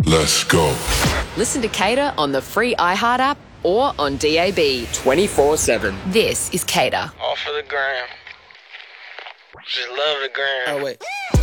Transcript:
Let's go. Listen to Cater on the free iHeart app or on DAB 24/7. This is Cater. All for the gram. Just love the gram. Oh, wait.